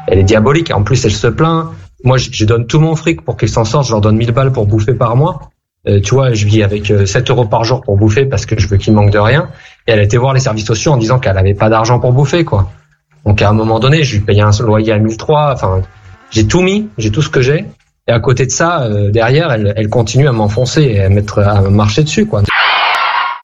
elle est diabolique. En plus, elle se plaint. Moi, je donne tout mon fric pour qu'ils s'en sortent. Je leur donne 1000 balles pour bouffer par mois. Tu vois, je vis avec 7 euros par jour pour bouffer parce que je veux qu'ils manquent de rien. Et elle a été voir les services sociaux en disant qu'elle avait pas d'argent pour bouffer, quoi. Donc, à un moment donné, je lui payais un loyer à 1003. Enfin, j'ai tout mis, j'ai tout ce que j'ai. Et à côté de ça, derrière, elle continue à m'enfoncer et à marcher dessus, quoi.